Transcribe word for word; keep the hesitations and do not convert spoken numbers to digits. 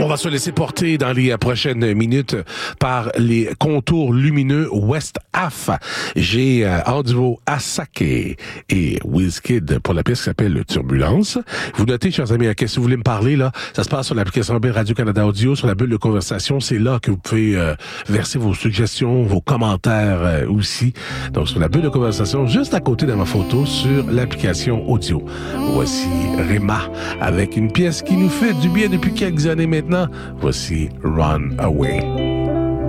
On va se laisser porter dans les prochaines minutes par les contours lumineux West Half. J'ai euh, en duo Asake et Wizkid pour la pièce qui s'appelle Turbulence. Vous notez, chers amis, qu'est-ce que vous voulez me parler, là? Ça se passe sur l'application Radio-Canada Audio, sur la bulle de conversation. C'est là que vous pouvez euh, verser vos suggestions, vos commentaires euh, aussi. Donc, sur la bulle de conversation, juste à côté de ma photo, sur l'application audio. Voici Rema avec une pièce qui nous fait du bien depuis quelques années maintenant. Voici Run Away.